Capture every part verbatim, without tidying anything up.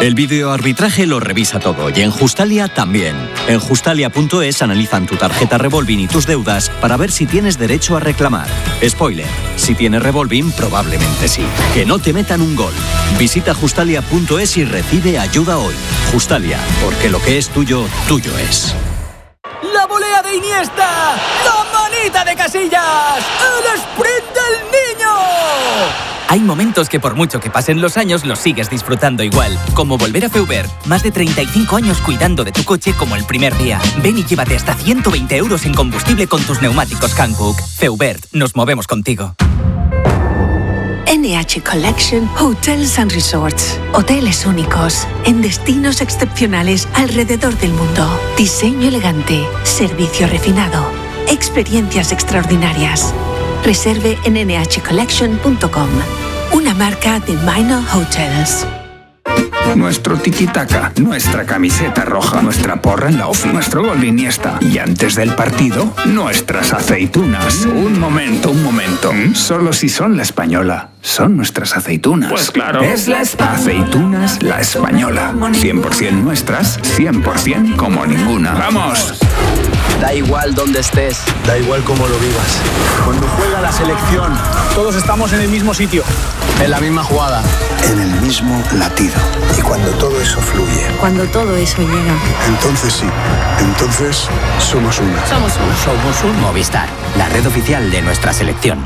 El videoarbitraje lo revisa todo y en Justalia también. En Justalia punto es analizan tu tarjeta Revolving y tus deudas para ver si tienes derecho a reclamar. Spoiler, si tienes Revolving probablemente sí. Que no te metan un gol. Visita Justalia punto es y recibe ayuda hoy. Justalia, porque lo que es tuyo, tuyo es. ¡La volea de Iniesta! ¡La manita de Casillas! ¡El sprint del niño! Hay momentos que por mucho que pasen los años los sigues disfrutando igual. Como volver a Feubert. Más de treinta y cinco años cuidando de tu coche como el primer día. Ven y llévate hasta ciento veinte euros en combustible con tus neumáticos Hankook. Feubert, nos movemos contigo. N H Collection Hotels and Resorts. Hoteles únicos, en destinos excepcionales alrededor del mundo. Diseño elegante, servicio refinado, experiencias extraordinarias. Reserve en ene hache collection punto com. Una marca de Minor Hotels. Nuestro tiki-taka, nuestra camiseta roja, nuestra porra en la ofi, nuestro gol de Iniesta. Y antes del partido, nuestras aceitunas. Un momento, un momento. Solo si son la española, son nuestras aceitunas. Pues claro. Es la Espa- Aceitunas La Española. cien por ciento nuestras, cien por ciento como ninguna. ¡Vamos! Da igual dónde estés, da igual cómo lo vivas. Cuando juega la selección, todos estamos en el mismo sitio, en la misma jugada, en el mismo latido. Y cuando todo eso fluye, cuando todo eso llega, entonces sí, entonces somos uno. Somos uno. Somos un Movistar, la red oficial de nuestra selección.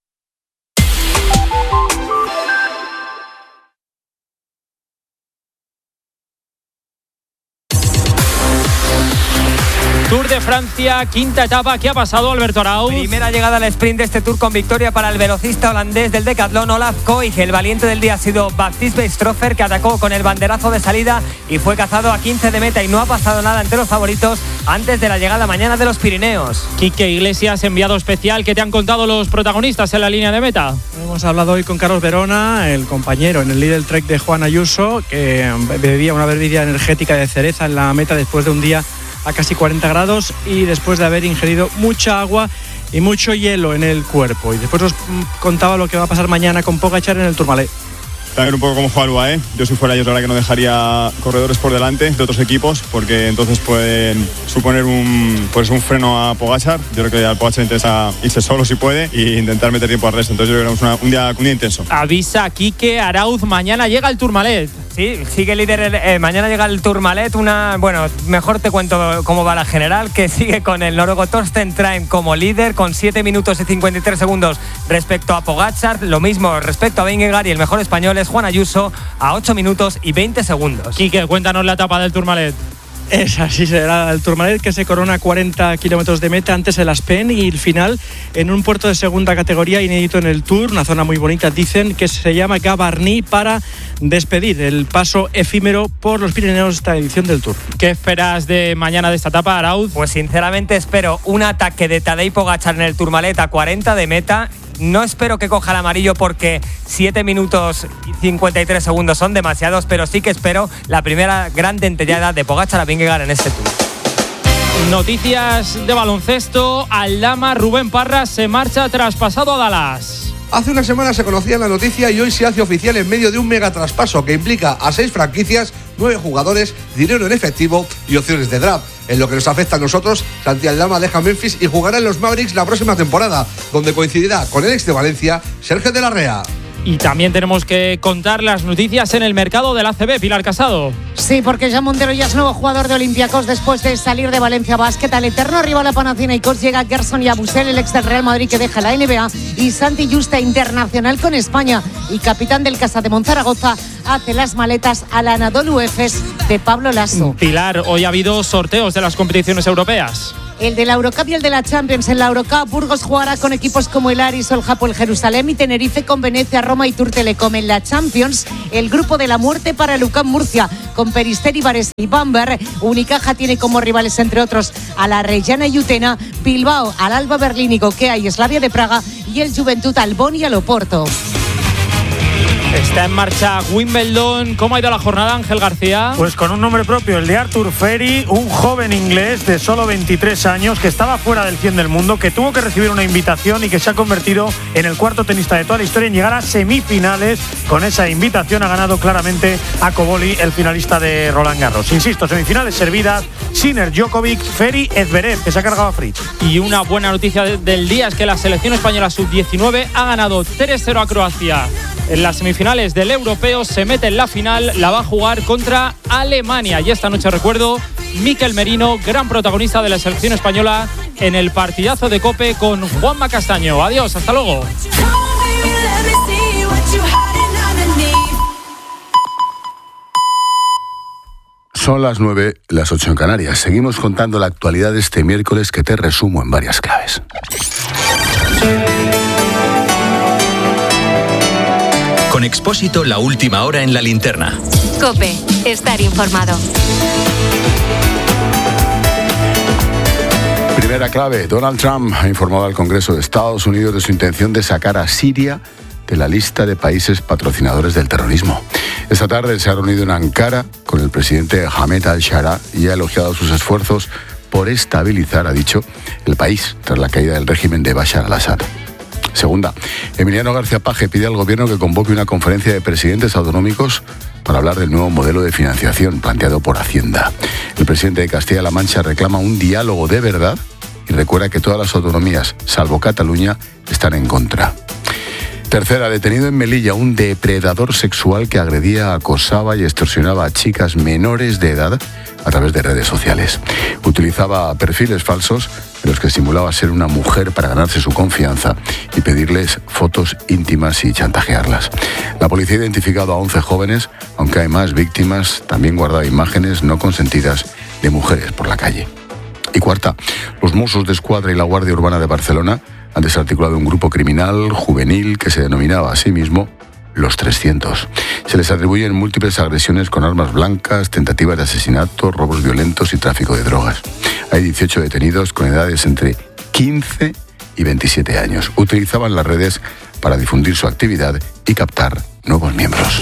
Tour de Francia, quinta etapa. ¿Qué ha pasado, Alberto Arauz? Primera llegada al sprint de este Tour con victoria para el velocista holandés del decatlón Olaf Koig. El valiente del día ha sido Baptiste Weistrofer, que atacó con el banderazo de salida y fue cazado a quince de meta, y no ha pasado nada entre los favoritos antes de la llegada mañana de los Pirineos. Quique Iglesias, enviado especial. ¿Qué te han contado los protagonistas en la línea de meta? Hemos hablado hoy con Carlos Verona, el compañero en el Lidl Trek de Juan Ayuso, que bebía una bebida energética de cereza en la meta después de un día a casi cuarenta grados y después de haber ingerido mucha agua y mucho hielo en el cuerpo. Y después nos contaba lo que va a pasar mañana con Pogačar en el Tourmalet. También un poco como juega el U A E. Yo si fuera ellos, la verdad que no dejaría corredores por delante de otros equipos, porque entonces pueden suponer un, pues un freno a Pogačar. Yo creo que al Pogačar interesa irse solo si puede e intentar meter tiempo al resto. Entonces yo creo que es una, un, día, un día intenso. Avisa Quique Arauz, mañana llega el Tourmalet. Sí, sigue líder. Eh, mañana llega el Tourmalet. Una, bueno, mejor te cuento cómo va la general, que sigue con el noruego Torsten Traim como líder, con siete minutos y cincuenta y tres segundos respecto a Pogačar. Lo mismo respecto a Vingegaard, y el mejor español es Juan Ayuso a ocho minutos y veinte segundos. Quique, cuéntanos la etapa del Tourmalet. Es así, será el Tourmalet, que se corona a cuarenta kilómetros de meta, antes el Aspen, y el final en un puerto de segunda categoría inédito en el Tour, una zona muy bonita, dicen, que se llama Gavarnie, para despedir el paso efímero por los Pirineos esta edición del Tour. ¿Qué esperas de mañana de esta etapa, Arauz? Pues sinceramente espero un ataque de Tadej Pogačar en el Tourmalet a cuarenta de meta. No espero que coja el amarillo, porque siete minutos y cincuenta y tres segundos son demasiados, pero sí que espero la primera gran dentellada de Pogačar a Vingegaard en este Tour. Noticias de baloncesto. Aldama, Rubén Parras se marcha traspasado a Dallas. Hace una semana se conocía la noticia y hoy se hace oficial en medio de un mega traspaso que implica a seis franquicias, nueve jugadores, dinero en efectivo y opciones de draft. En lo que nos afecta a nosotros, Santi Aldama deja Memphis y jugará en los Mavericks la próxima temporada, donde coincidirá con el ex de Valencia, Sergio de la Rea. Y también tenemos que contar las noticias en el mercado del A C B, Pilar Casado. Sí, porque Jan Montero ya es nuevo jugador de Olympiacos después de salir de Valencia Basket. Al eterno rival a Panathinaikos llega Gerson Yabusel, el ex del Real Madrid, que deja la N B A, y Santi Justa, internacional con España y capitán del Casa de Monzaragoza, hace las maletas al Anadolu Efes de Pablo Lasso. Pilar, hoy ha habido sorteos de las competiciones europeas. El de la Eurocup y el de la Champions. En la Eurocup, Burgos jugará con equipos como el Aris, el Hapoel Jerusalén, y Tenerife con Venecia, Roma y Tour Telecom. En la Champions, el grupo de la muerte para el U C A M Murcia, con Peristeri, Vares y Bamberg. Unicaja tiene como rivales, entre otros, a la Reggiana y Utena, Bilbao al Alba Berlín y Gokea y Slavia de Praga, y el Juventud al Boni y al Oporto. Está en marcha Wimbledon. ¿Cómo ha ido la jornada, Ángel García? Pues con un nombre propio, el de Arthur Ferry, un joven inglés de solo veintitrés años que estaba fuera del cien del mundo, que tuvo que recibir una invitación y que se ha convertido en el cuarto tenista de toda la historia en llegar a semifinales. Con esa invitación ha ganado claramente a Koboli, el finalista de Roland Garros. Insisto, semifinales servidas, Sinner, Djokovic, Ferry, Zverev, que se ha cargado a Fritz. Y una buena noticia del día es que la selección española sub diecinueve ha ganado tres cero a Croacia. En las semifinales del Europeo se mete en la final, la va a jugar contra Alemania. Y esta noche, recuerdo, Mikel Merino, gran protagonista de la selección española en el partidazo de COPE con Juanma Castaño. Adiós, hasta luego. Son las nueve, las ocho en Canarias. Seguimos contando la actualidad de este miércoles, que te resumo en varias claves. Con Expósito, la última hora en la linterna. COPE, estar informado. Primera clave, Donald Trump ha informado al Congreso de Estados Unidos de su intención de sacar a Siria de la lista de países patrocinadores del terrorismo. Esta tarde se ha reunido en Ankara con el presidente Ahmed al-Shara y ha elogiado sus esfuerzos por estabilizar, ha dicho, el país tras la caída del régimen de Bashar al-Assad. Segunda, Emiliano García Paje pide al gobierno que convoque una conferencia de presidentes autonómicos para hablar del nuevo modelo de financiación planteado por Hacienda. El presidente de Castilla-La Mancha reclama un diálogo de verdad y recuerda que todas las autonomías, salvo Cataluña, están en contra. Tercera, detenido en Melilla un depredador sexual que agredía, acosaba y extorsionaba a chicas menores de edad a través de redes sociales. Utilizaba perfiles falsos en los que simulaba ser una mujer para ganarse su confianza y pedirles fotos íntimas y chantajearlas. La policía ha identificado a once jóvenes, aunque hay más víctimas. También guardaba imágenes no consentidas de mujeres por la calle. Y cuarta, los Mossos de Escuadra y la Guardia Urbana de Barcelona han desarticulado un grupo criminal juvenil que se denominaba a sí mismo Los trescientos. Se les atribuyen múltiples agresiones con armas blancas, tentativas de asesinato, robos violentos y tráfico de drogas. Hay dieciocho detenidos con edades entre quince y veintisiete años. Utilizaban las redes para difundir su actividad y captar nuevos miembros.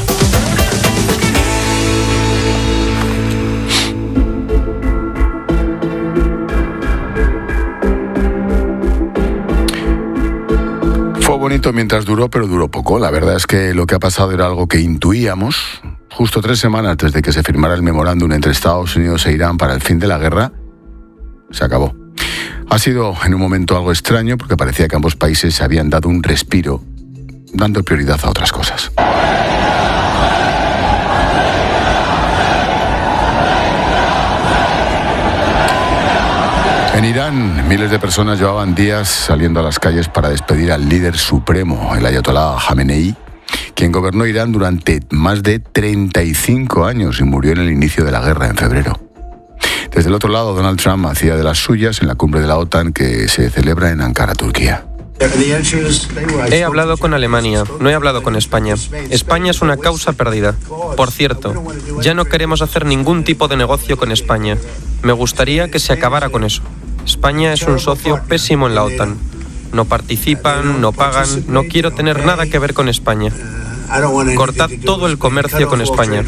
Bonito mientras duró, pero duró poco. La verdad es que lo que ha pasado era algo que intuíamos. Justo tres semanas desde que se firmara el memorándum entre Estados Unidos e Irán para el fin de la guerra, se acabó. Ha sido en un momento algo extraño porque parecía que ambos países se habían dado un respiro, dando prioridad a otras cosas. En Irán, miles de personas llevaban días saliendo a las calles para despedir al líder supremo, el ayatolá Jamenei, quien gobernó Irán durante más de treinta y cinco años y murió en el inicio de la guerra en febrero. Desde el otro lado, Donald Trump hacía de las suyas en la cumbre de la OTAN que se celebra en Ankara, Turquía. He hablado con Alemania, no he hablado con España. España es una causa perdida. Por cierto, ya no queremos hacer ningún tipo de negocio con España. Me gustaría que se acabara con eso. España es un socio pésimo en la OTAN. No participan, no pagan, no quiero tener nada que ver con España. Cortad todo el comercio con España.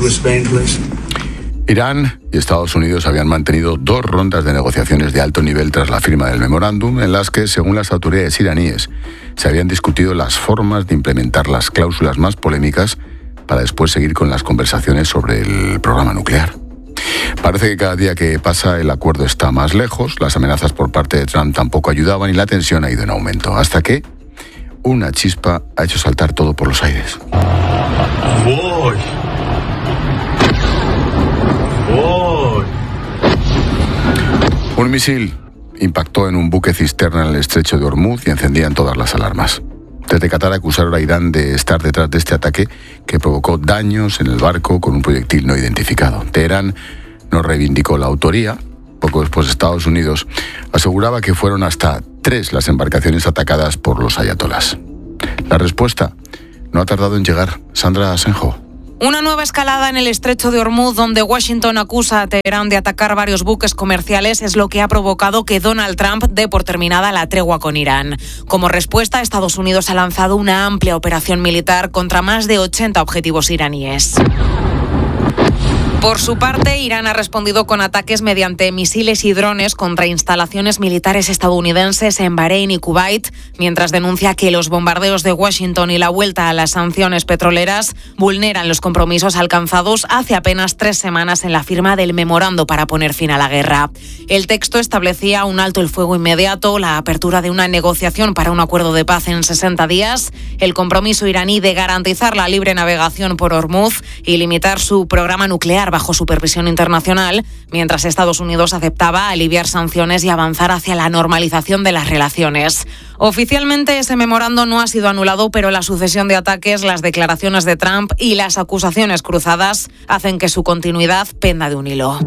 Irán y Estados Unidos habían mantenido dos rondas de negociaciones de alto nivel tras la firma del memorándum, en las que, según las autoridades iraníes, se habían discutido las formas de implementar las cláusulas más polémicas para después seguir con las conversaciones sobre el programa nuclear. Parece que cada día que pasa el acuerdo está más lejos, las amenazas por parte de Trump tampoco ayudaban y la tensión ha ido en aumento, hasta que una chispa ha hecho saltar todo por los aires. ¡Voy! ¡Voy! Un misil impactó en un buque cisterna en el estrecho de Hormuz y encendían todas las alarmas. Desde Qatar acusaron a Irán de estar detrás de este ataque que provocó daños en el barco con un proyectil no identificado. Teherán no reivindicó la autoría. Poco después, Estados Unidos aseguraba que fueron hasta tres las embarcaciones atacadas por los ayatolás. La respuesta no ha tardado en llegar. Sandra Asenjo. Una nueva escalada en el estrecho de Hormuz, donde Washington acusa a Teherán de atacar varios buques comerciales, es lo que ha provocado que Donald Trump dé por terminada la tregua con Irán. Como respuesta, Estados Unidos ha lanzado una amplia operación militar contra más de ochenta objetivos iraníes. Por su parte, Irán ha respondido con ataques mediante misiles y drones contra instalaciones militares estadounidenses en Bahrein y Kuwait, mientras denuncia que los bombardeos de Washington y la vuelta a las sanciones petroleras vulneran los compromisos alcanzados hace apenas tres semanas en la firma del memorando para poner fin a la guerra. El texto establecía un alto el fuego inmediato, la apertura de una negociación para un acuerdo de paz en sesenta días, el compromiso iraní de garantizar la libre navegación por Hormuz y limitar su programa nuclear bajo supervisión internacional, mientras Estados Unidos aceptaba aliviar sanciones y avanzar hacia la normalización de las relaciones. Oficialmente ese memorando no ha sido anulado, pero la sucesión de ataques, las declaraciones de Trump y las acusaciones cruzadas hacen que su continuidad penda de un hilo.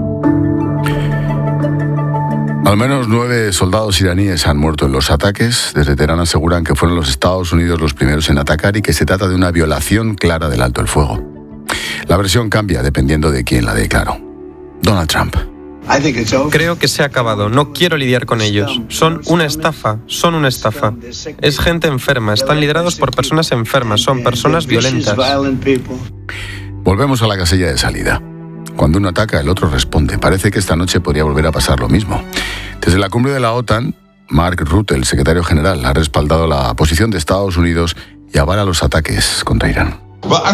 Al menos nueve soldados iraníes han muerto en los ataques. Desde Teherán aseguran que fueron los Estados Unidos los primeros en atacar y que se trata de una violación clara del alto el fuego. La versión cambia dependiendo de quién la declaró. Donald Trump. Creo que se ha acabado. No quiero lidiar con ellos. Son una estafa. Son una estafa. Es gente enferma. Están liderados por personas enfermas. Son personas violentas. Volvemos a la casilla de salida. Cuando uno ataca, el otro responde. Parece que esta noche podría volver a pasar lo mismo. Desde la cumbre de la OTAN, Mark Rutte, el secretario general, ha respaldado la posición de Estados Unidos y avala los ataques contra Irán.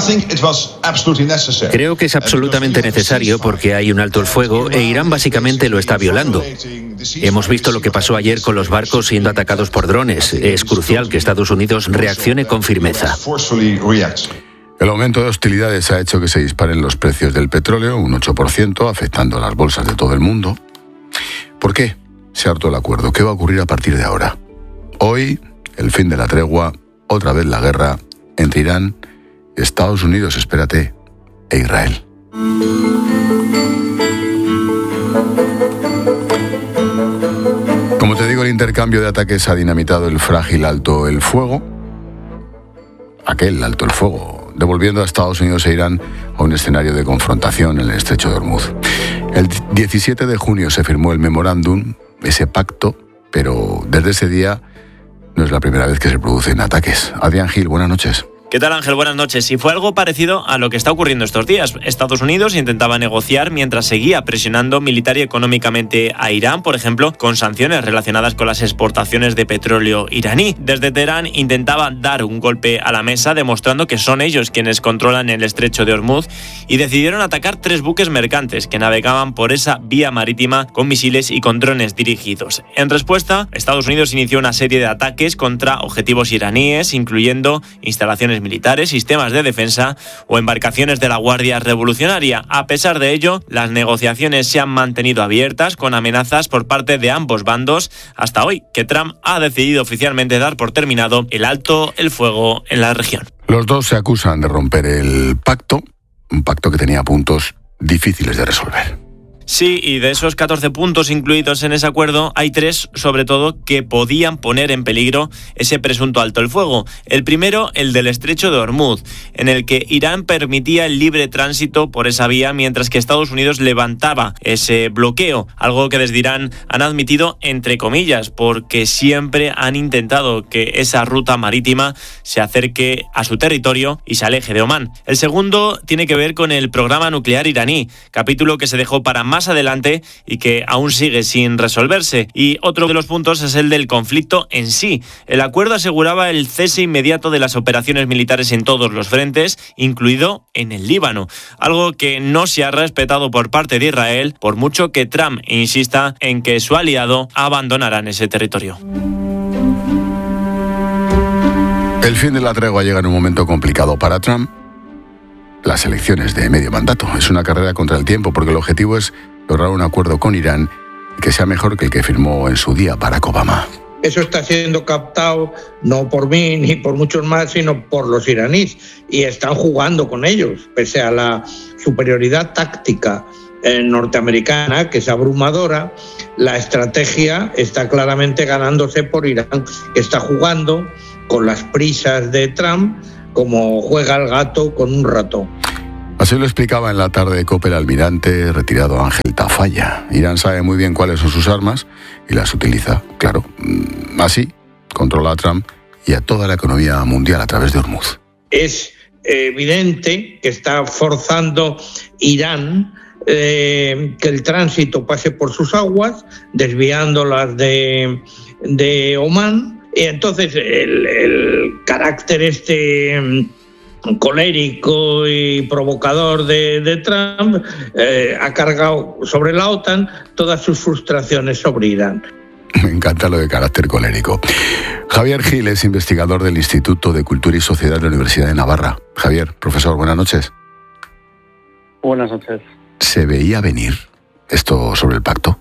Creo que es absolutamente necesario porque hay un alto el fuego e Irán básicamente lo está violando. Hemos visto lo que pasó ayer con los barcos siendo atacados por drones. Es crucial que Estados Unidos reaccione con firmeza. El aumento de hostilidades ha hecho que se disparen los precios del petróleo, un ocho por ciento, afectando a las bolsas de todo el mundo. ¿Por qué se hartó el acuerdo? ¿Qué va a ocurrir a partir de ahora? Hoy, el fin de la tregua, otra vez la guerra entre Irán, Estados Unidos, espérate, e Israel. Como te digo, el intercambio de ataques ha dinamitado el frágil alto el fuego, aquel alto el fuego, devolviendo a Estados Unidos e Irán a un escenario de confrontación en el estrecho de Hormuz. El diecisiete de junio se firmó el memorándum, ese pacto, pero desde ese día no es la primera vez que se producen ataques. Adrián Gil, buenas noches. ¿Qué tal, Ángel? Buenas noches. Y fue algo parecido a lo que está ocurriendo estos días. Estados Unidos intentaba negociar mientras seguía presionando militar y económicamente a Irán, por ejemplo, con sanciones relacionadas con las exportaciones de petróleo iraní. Desde Teherán intentaban dar un golpe a la mesa, demostrando que son ellos quienes controlan el estrecho de Hormuz, y decidieron atacar tres buques mercantes que navegaban por esa vía marítima con misiles y con drones dirigidos. En respuesta, Estados Unidos inició una serie de ataques contra objetivos iraníes, incluyendo instalaciones militares, sistemas de defensa o embarcaciones de la Guardia Revolucionaria. A pesar de ello, las negociaciones se han mantenido abiertas con amenazas por parte de ambos bandos hasta hoy, que Trump ha decidido oficialmente dar por terminado el alto el fuego en la región. Los dos se acusan de romper el pacto, un pacto que tenía puntos difíciles de resolver. Sí, y de esos catorce puntos incluidos en ese acuerdo, hay tres, sobre todo, que podían poner en peligro ese presunto alto el fuego. El primero, el del estrecho de Hormuz, en el que Irán permitía el libre tránsito por esa vía, mientras que Estados Unidos levantaba ese bloqueo, algo que desde Irán han admitido entre comillas, porque siempre han intentado que esa ruta marítima se acerque a su territorio y se aleje de Omán. El segundo tiene que ver con el programa nuclear iraní, capítulo que se dejó para más adelante y que aún sigue sin resolverse. Y otro de los puntos es el del conflicto en sí. El acuerdo aseguraba el cese inmediato de las operaciones militares en todos los frentes, incluido en el Líbano, algo que no se ha respetado por parte de Israel, por mucho que Trump insista en que su aliado abandonará ese territorio. El fin de la tregua llega en un momento complicado para Trump. Las elecciones de medio mandato. Es una carrera contra el tiempo porque el objetivo es lograr un acuerdo con Irán que sea mejor que el que firmó en su día Barack Obama. Eso está siendo captado no por mí ni por muchos más, sino por los iraníes. Y están jugando con ellos, pese a la superioridad táctica eh, norteamericana, que es abrumadora. La estrategia está claramente ganándose por Irán, que está jugando con las prisas de Trump como juega el gato con un ratón. Así lo explicaba en la tarde de COPE el almirante retirado Ángel Tafalla. Irán sabe muy bien cuáles son sus armas y las utiliza, claro. Así controla a Trump y a toda la economía mundial a través de Hormuz. Es evidente que está forzando Irán eh, que el tránsito pase por sus aguas, desviándolas de, de Omán. Y entonces el, el carácter este colérico y provocador de, de Trump eh, ha cargado sobre la OTAN todas sus frustraciones sobre Irán. Me encanta lo de carácter colérico. Javier Gil es investigador del Instituto de Cultura y Sociedad de la Universidad de Navarra. Javier, profesor, buenas noches. Buenas noches. ¿Se veía venir esto sobre el pacto?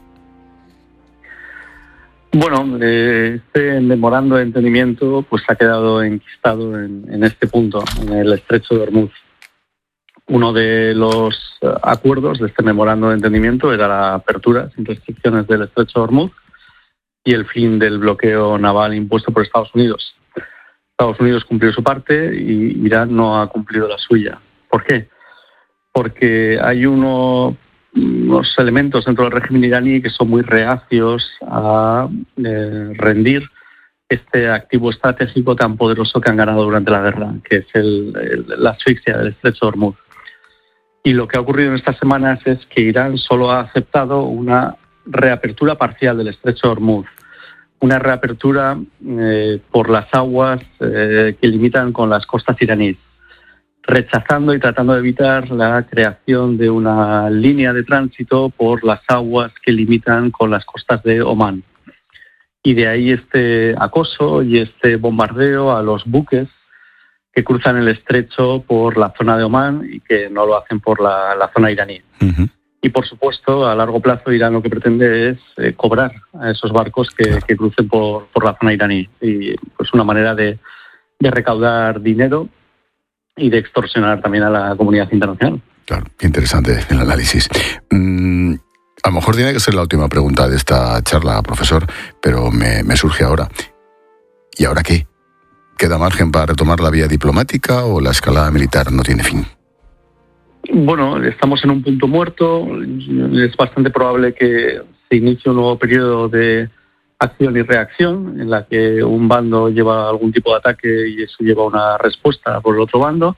Bueno, eh, este memorando de entendimiento pues ha quedado enquistado en, en este punto, en el estrecho de Hormuz. Uno de los acuerdos de este memorando de entendimiento era la apertura sin restricciones del estrecho de Hormuz y el fin del bloqueo naval impuesto por Estados Unidos. Estados Unidos cumplió su parte y Irán no ha cumplido la suya. ¿Por qué? Porque hay uno... unos elementos dentro del régimen iraní que son muy reacios a eh, rendir este activo estratégico tan poderoso que han ganado durante la guerra, que es el, el, la asfixia del estrecho de Hormuz. Y lo que ha ocurrido en estas semanas es que Irán solo ha aceptado una reapertura parcial del estrecho de Hormuz, una reapertura eh, por las aguas eh, que limitan con las costas iraníes, rechazando y tratando de evitar la creación de una línea de tránsito por las aguas que limitan con las costas de Omán. Y de ahí este acoso y este bombardeo a los buques que cruzan el estrecho por la zona de Omán y que no lo hacen por la, la zona iraní. Uh-huh. Y por supuesto, a largo plazo Irán lo que pretende es eh, cobrar a esos barcos que, que crucen por, por la zona iraní. Y pues una manera de, de recaudar dinero y de extorsionar también a la comunidad internacional. Claro, qué interesante el análisis. Mm, a lo mejor tiene que ser la última pregunta de esta charla, profesor, pero me, me surge ahora. ¿Y ahora qué? ¿Queda margen para retomar la vía diplomática o la escalada militar no tiene fin? Bueno, estamos en un punto muerto. Es bastante probable que se inicie un nuevo periodo de acción y reacción, en la que un bando lleva algún tipo de ataque y eso lleva una respuesta por el otro bando.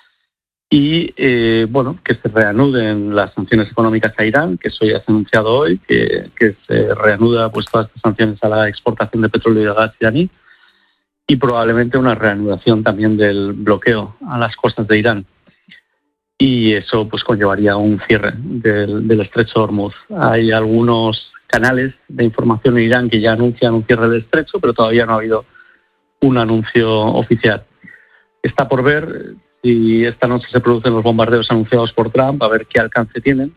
Y, eh, bueno, que se reanuden las sanciones económicas a Irán, que eso ya se ha anunciado hoy, que, que se reanuda pues todas estas sanciones a la exportación de petróleo y de gas iraní, y probablemente una reanudación también del bloqueo a las costas de Irán. Y eso pues conllevaría un cierre del, del estrecho de Hormuz. Hay algunos canales de información en Irán que ya anuncian un cierre del estrecho, pero todavía no ha habido un anuncio oficial. Está por ver si esta noche se producen los bombardeos anunciados por Trump, a ver qué alcance tienen,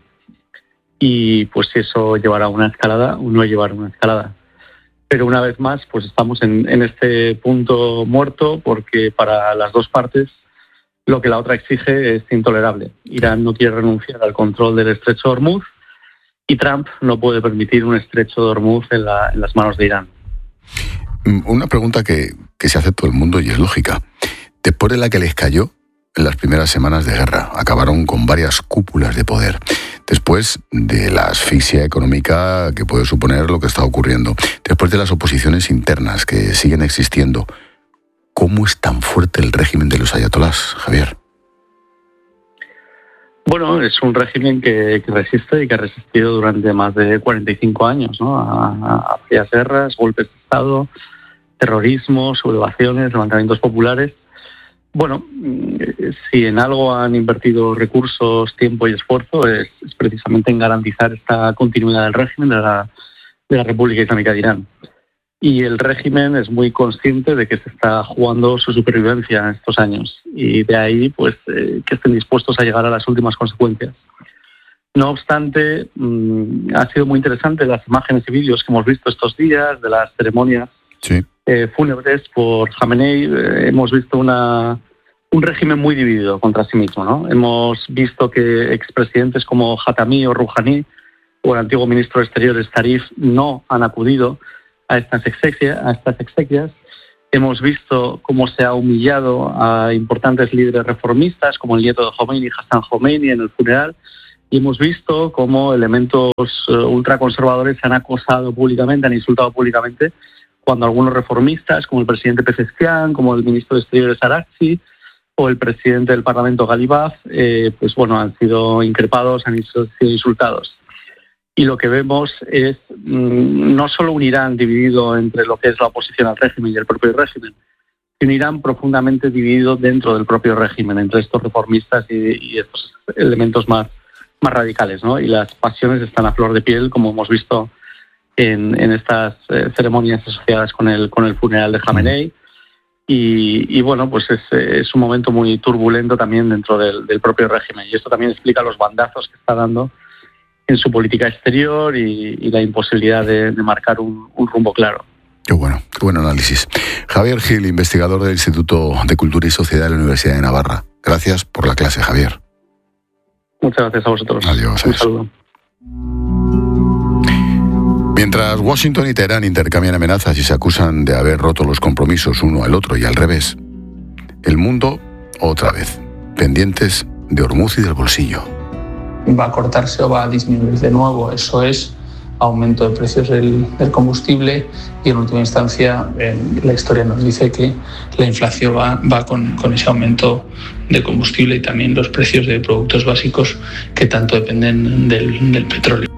y pues eso llevará a una escalada o no llevará a una escalada. Pero una vez más, pues estamos en, en este punto muerto, porque para las dos partes lo que la otra exige es intolerable. Irán no quiere renunciar al control del estrecho de Hormuz y Trump no puede permitir un estrecho de Hormuz en, la, en las manos de Irán. Una pregunta que, que se hace todo el mundo y es lógica. Después de la que les cayó en las primeras semanas de guerra, acabaron con varias cúpulas de poder. Después de la asfixia económica que puede suponer lo que está ocurriendo, después de las oposiciones internas que siguen existiendo, ¿cómo es tan fuerte el régimen de los ayatolás, Javier? Bueno, es un régimen que, que resiste y que ha resistido durante más de cuarenta y cinco años, ¿no? A, a varias guerras, golpes de Estado, terrorismo, sublevaciones, levantamientos populares. Bueno, si en algo han invertido recursos, tiempo y esfuerzo es, es precisamente en garantizar esta continuidad del régimen de la, de la República Islámica de Irán. Y el régimen es muy consciente de que se está jugando su supervivencia en estos años y de ahí pues eh, que estén dispuestos a llegar a las últimas consecuencias. No obstante, mmm, ha sido muy interesante las imágenes y vídeos que hemos visto estos días de las ceremonias sí. eh, fúnebres por Jamenei. Eh, hemos visto una, un régimen muy dividido contra sí mismo, ¿no? Hemos visto que expresidentes como Hatami o Rouhani o el antiguo ministro de Exteriores Zarif no han acudido a estas exequias, a estas exequias Hemos visto cómo se ha humillado a importantes líderes reformistas, como el nieto de Khomeini, Hassan Khomeini, en el funeral. Y hemos visto cómo elementos uh, ultraconservadores se han acosado públicamente, han insultado públicamente, cuando algunos reformistas, como el presidente Pezeshkian, como el ministro de Exteriores Araghchi o el presidente del Parlamento Galibaf, eh, pues bueno, han sido increpados, han sido insultados. Y lo que vemos es mmm, no solo un Irán dividido entre lo que es la oposición al régimen y el propio régimen, sino un Irán profundamente dividido dentro del propio régimen, entre estos reformistas y, y estos elementos más, más radicales, ¿no? Y las pasiones están a flor de piel, como hemos visto en, en estas eh, ceremonias asociadas con el, con el funeral de Khamenei. Y, y bueno, pues es, es un momento muy turbulento también dentro del, del propio régimen. Y esto también explica los bandazos que está dando en su política exterior y, y la imposibilidad de, de marcar un, un rumbo claro. Qué bueno, qué buen análisis. Javier Gil, investigador del Instituto de Cultura y Sociedad de la Universidad de Navarra. Gracias por la clase, Javier. Muchas gracias a vosotros. Adiós. Un saludo. Mientras Washington y Teherán intercambian amenazas y se acusan de haber roto los compromisos uno al otro y al revés, el mundo, otra vez, pendientes de Hormuz y del bolsillo. Va a cortarse o va a disminuir de nuevo. Eso es aumento de precios del, del combustible y en última instancia eh, la historia nos dice que la inflación va, va con, con ese aumento de combustible y también los precios de productos básicos que tanto dependen del, del petróleo.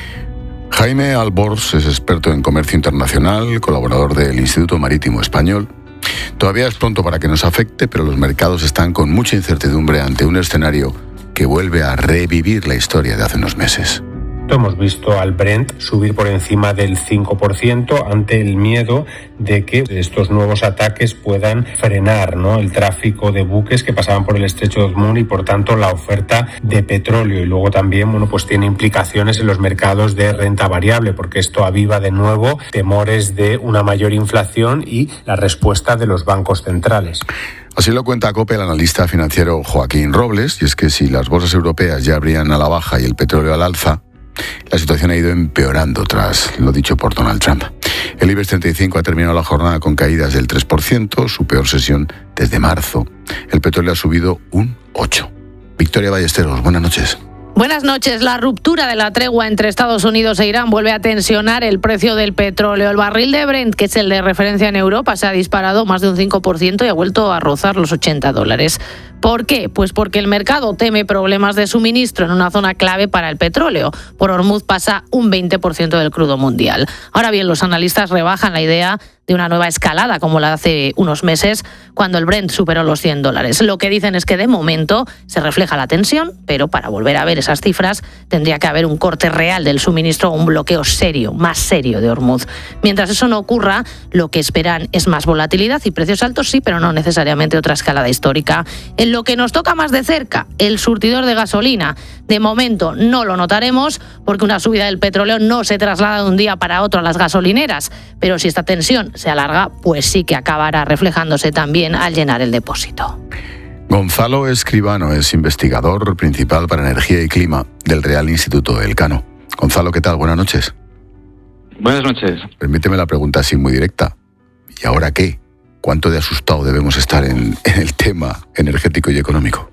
Jaime Albors es experto en comercio internacional, colaborador del Instituto Marítimo Español. Todavía es pronto para que nos afecte, pero los mercados están con mucha incertidumbre ante un escenario que vuelve a revivir la historia de hace unos meses. Hemos visto al Brent subir por encima del cinco por ciento ante el miedo de que estos nuevos ataques puedan frenar, ¿no?, el tráfico de buques que pasaban por el estrecho de Hormuz y por tanto la oferta de petróleo. Y luego también, bueno, pues tiene implicaciones en los mercados de renta variable, porque esto aviva de nuevo temores de una mayor inflación y la respuesta de los bancos centrales. Así lo cuenta COPE el analista financiero Joaquín Robles, y es que si las bolsas europeas ya abrían a la baja y el petróleo al alza, la situación ha ido empeorando tras lo dicho por Donald Trump. El IBEX treinta y cinco ha terminado la jornada con caídas del tres por ciento, su peor sesión desde marzo. El petróleo ha subido un ocho por ciento. Victoria Ballesteros, buenas noches. Buenas noches. La ruptura de la tregua entre Estados Unidos e Irán vuelve a tensionar el precio del petróleo. El barril de Brent, que es el de referencia en Europa, se ha disparado más de un cinco por ciento y ha vuelto a rozar los ochenta dólares. ¿Por qué? Pues porque el mercado teme problemas de suministro en una zona clave para el petróleo. Por Hormuz pasa un veinte por ciento del crudo mundial. Ahora bien, los analistas rebajan la idea de una nueva escalada, como la de hace unos meses, cuando el Brent superó los cien dólares. Lo que dicen es que de momento se refleja la tensión, pero para volver a ver esas cifras tendría que haber un corte real del suministro o un bloqueo serio, más serio de Hormuz. Mientras eso no ocurra, lo que esperan es más volatilidad y precios altos, sí, pero no necesariamente otra escalada histórica. En lo que nos toca más de cerca, el surtidor de gasolina. De momento no lo notaremos porque una subida del petróleo no se traslada de un día para otro a las gasolineras, pero si esta tensión se alarga, pues sí que acabará reflejándose también al llenar el depósito. Gonzalo Escribano es investigador principal para energía y clima del Real Instituto Elcano. Gonzalo, ¿qué tal? Buenas noches. Buenas noches. Permíteme la pregunta así muy directa. ¿Y ahora qué? ¿Cuánto de asustado debemos estar en, en el tema energético y económico?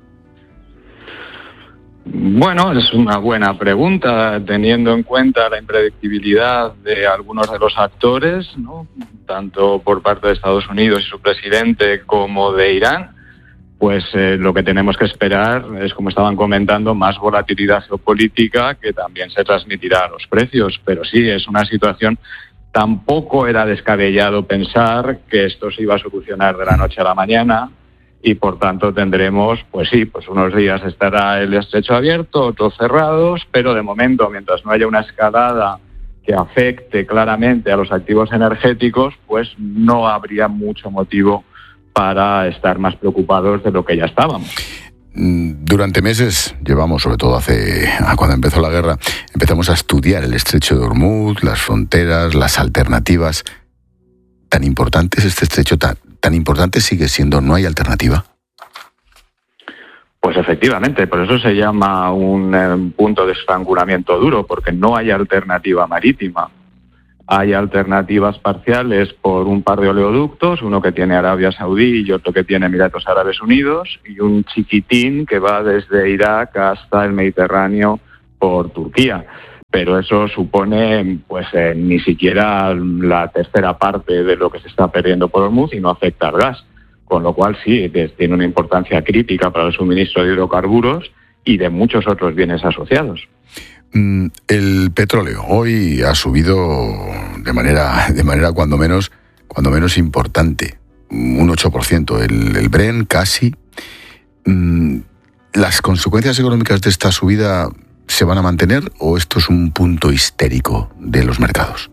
Bueno, es una buena pregunta, teniendo en cuenta la impredictibilidad de algunos de los actores, ¿no?, tanto por parte de Estados Unidos y su presidente como de Irán. Pues eh, lo que tenemos que esperar es, como estaban comentando, más volatilidad geopolítica que también se transmitirá a los precios. Pero sí, es una situación. Tampoco era descabellado pensar que esto se iba a solucionar de la noche a la mañana y, por tanto, tendremos, pues sí, pues unos días estará el estrecho abierto, otros cerrados, pero de momento, mientras no haya una escalada que afecte claramente a los activos energéticos, pues no habría mucho motivo para estar más preocupados de lo que ya estábamos. Durante meses llevamos, sobre todo hace cuando empezó la guerra, empezamos a estudiar el estrecho de Hormuz, las fronteras, las alternativas. ¿Tan importante es este estrecho? ¿Tan, tan importante sigue siendo? ¿No hay alternativa? Pues efectivamente, por eso se llama un eh, punto de estrangulamiento duro, porque no hay alternativa marítima. Hay alternativas parciales por un par de oleoductos, uno que tiene Arabia Saudí y otro que tiene Emiratos Árabes Unidos, y un chiquitín que va desde Irak hasta el Mediterráneo por Turquía. Pero eso supone pues eh, ni siquiera la tercera parte de lo que se está perdiendo por Hormuz y no afecta al gas. Con lo cual sí, tiene una importancia crítica para el suministro de hidrocarburos y de muchos otros bienes asociados. El petróleo hoy ha subido de manera, de manera cuando menos, cuando menos importante, un ocho por ciento. El, el Brent casi. ¿Las consecuencias económicas de esta subida se van a mantener o esto es un punto histérico de los mercados?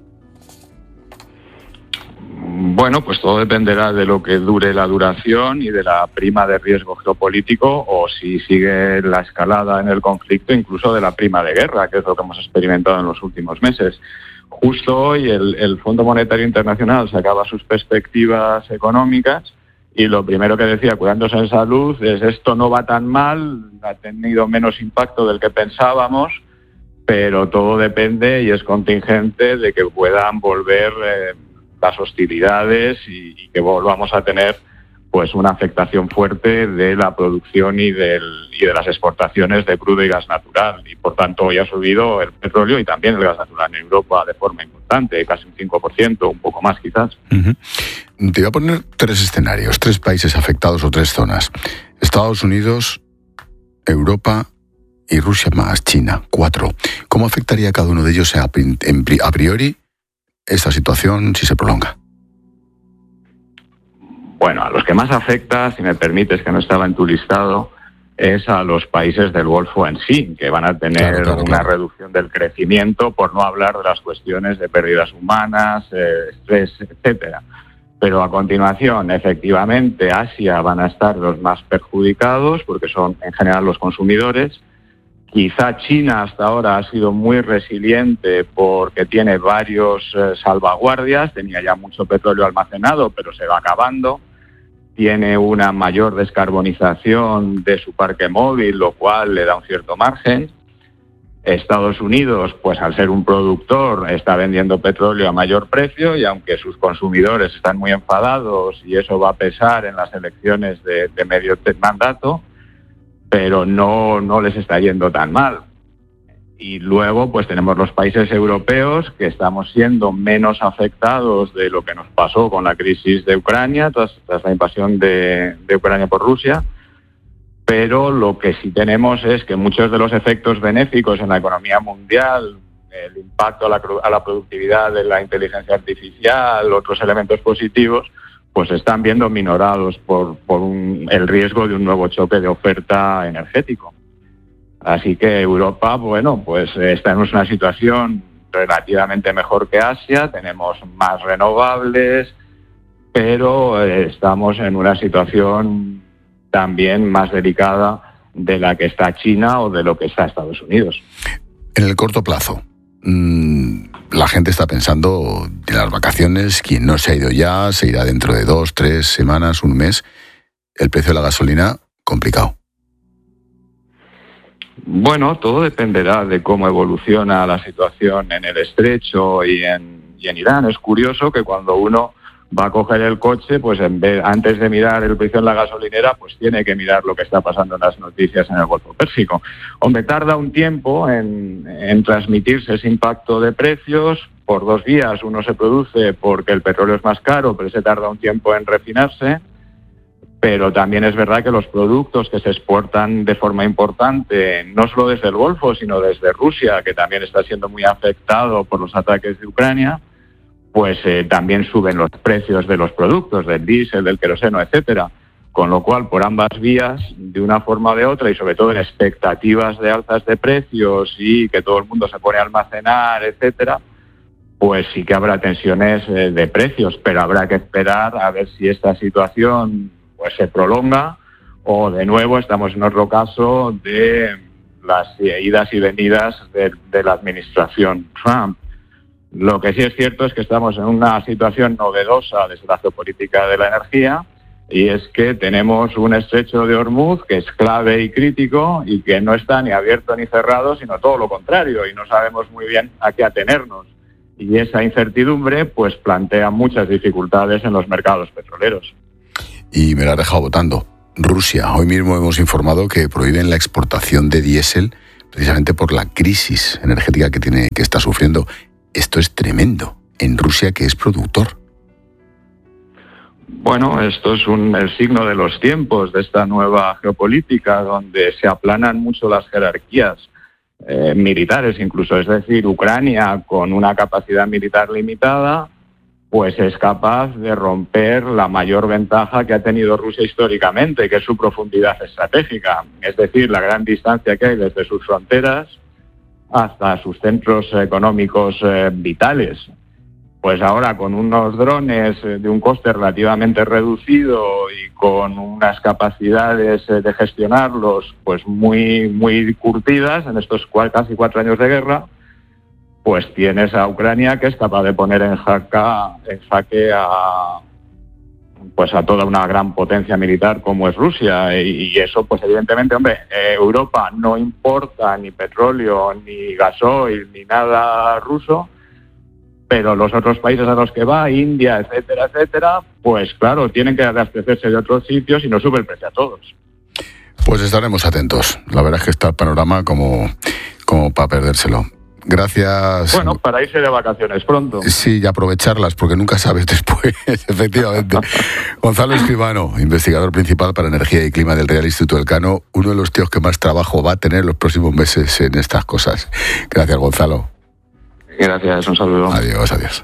Bueno, pues todo dependerá de lo que dure la duración y de la prima de riesgo geopolítico, o si sigue la escalada en el conflicto, incluso de la prima de guerra, que es lo que hemos experimentado en los últimos meses. Justo hoy el, el Fondo Monetario Internacional sacaba sus perspectivas económicas y lo primero que decía, cuidándose en salud, es esto no va tan mal, ha tenido menos impacto del que pensábamos, pero todo depende y es contingente de que puedan volver eh, las hostilidades y, y que volvamos a tener pues una afectación fuerte de la producción y, del, y de las exportaciones de crudo y gas natural. Y por tanto hoy ha subido el petróleo y también el gas natural en Europa de forma importante, casi un cinco por ciento, un poco más quizás. Uh-huh. Te voy a poner tres escenarios, tres países afectados o tres zonas. Estados Unidos, Europa y Rusia más China, cuatro. ¿Cómo afectaría a cada uno de ellos a, a priori esta situación si se prolonga? Bueno, a los que más afecta, si me permites, que no estaba en tu listado, es a los países del Golfo en sí, que van a tener claro, claro, una claro. reducción del crecimiento, por no hablar de las cuestiones de pérdidas humanas, eh, estrés, etcétera. Pero a continuación, efectivamente, Asia van a estar los más perjudicados, porque son en general los consumidores. Quizá China hasta ahora ha sido muy resiliente porque tiene varios eh, salvaguardias, tenía ya mucho petróleo almacenado, pero se va acabando. Tiene una mayor descarbonización de su parque móvil, lo cual le da un cierto margen. Estados Unidos, pues al ser un productor, está vendiendo petróleo a mayor precio y aunque sus consumidores están muy enfadados y eso va a pesar en las elecciones de, de medio mandato, pero no, no les está yendo tan mal. Y luego pues tenemos los países europeos que estamos siendo menos afectados de lo que nos pasó con la crisis de Ucrania, tras, tras la invasión de, de Ucrania por Rusia, pero lo que sí tenemos es que muchos de los efectos benéficos en la economía mundial, el impacto a la, a la productividad de la inteligencia artificial, otros elementos positivos, pues están viendo minorados por, por un, el riesgo de un nuevo choque de oferta energético. Así que Europa, bueno, pues estamos en una situación relativamente mejor que Asia, tenemos más renovables, pero estamos en una situación también más delicada de la que está China o de lo que está Estados Unidos. En el corto plazo, mmm, la gente está pensando en las vacaciones, quien no se ha ido ya, se irá dentro de dos, tres semanas, un mes. El precio de la gasolina, complicado. Bueno, todo dependerá de cómo evoluciona la situación en el Estrecho y en, y en Irán. Es curioso que cuando uno va a coger el coche, pues en vez, antes de mirar el precio en la gasolinera, pues tiene que mirar lo que está pasando en las noticias en el Golfo Pérsico. Hombre, tarda un tiempo en, en transmitirse ese impacto de precios. Por dos vías, uno se produce porque el petróleo es más caro, pero ese tarda un tiempo en refinarse. Pero también es verdad que los productos que se exportan de forma importante, no solo desde el Golfo, sino desde Rusia, que también está siendo muy afectado por los ataques de Ucrania, pues eh, también suben los precios de los productos, del diésel, del queroseno, etcétera. Con lo cual, por ambas vías, de una forma o de otra, y sobre todo en expectativas de alzas de precios y que todo el mundo se pone a almacenar, etcétera, pues sí que habrá tensiones eh, de precios, pero habrá que esperar a ver si esta situación pues se prolonga o de nuevo estamos en otro caso de las idas y venidas de, de la administración Trump. Lo que sí es cierto es que estamos en una situación novedosa desde la geopolítica de la energía y es que tenemos un estrecho de Hormuz que es clave y crítico y que no está ni abierto ni cerrado, sino todo lo contrario y no sabemos muy bien a qué atenernos. y esa incertidumbre pues plantea muchas dificultades en los mercados petroleros. Y me la ha dejado votando. Rusia. Hoy mismo hemos informado que prohíben la exportación de diésel precisamente por la crisis energética que tiene, que está sufriendo. Esto es tremendo en Rusia, que es productor. Bueno, esto es un, el signo de los tiempos, de esta nueva geopolítica, donde se aplanan mucho las jerarquías eh, militares incluso. Es decir, Ucrania, con una capacidad militar limitada, pues es capaz de romper la mayor ventaja que ha tenido Rusia históricamente, que es su profundidad estratégica. Es decir, la gran distancia que hay desde sus fronteras hasta sus centros económicos eh, vitales. Pues ahora, con unos drones de un coste relativamente reducido y con unas capacidades de gestionarlos pues muy, muy curtidas en estos casi cuatro años de guerra, pues tienes a Ucrania, que es capaz de poner en jaque, en jaque a, pues a toda una gran potencia militar como es Rusia. Y, y eso, pues evidentemente, hombre, eh, Europa no importa ni petróleo, ni gasoil, ni nada ruso, pero los otros países a los que va, India, etcétera, etcétera, pues claro, tienen que abastecerse de otros sitios y no sube el precio a todos. Pues estaremos atentos. La verdad es que está el panorama como, como para perdérselo. Gracias. Bueno, para irse de vacaciones pronto. Sí, y aprovecharlas, porque nunca sabes después, efectivamente. Gonzalo Escribano, investigador principal para energía y clima del Real Instituto Elcano, uno de los tíos que más trabajo va a tener los próximos meses en estas cosas. Gracias, Gonzalo. Gracias, un saludo. Adiós, adiós.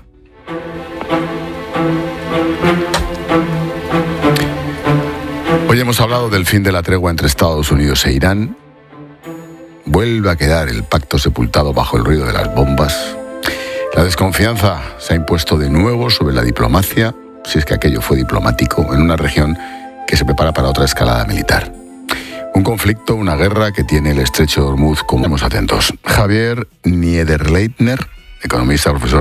Hoy hemos hablado del fin de la tregua entre Estados Unidos e Irán. Vuelve a quedar el pacto sepultado bajo el ruido de las bombas. La desconfianza se ha impuesto de nuevo sobre la diplomacia, si es que aquello fue diplomático, en una región que se prepara para otra escalada militar. Un conflicto, una guerra que tiene el estrecho de Hormuz como estamos atentos. Javier Niederleitner, economista, profesor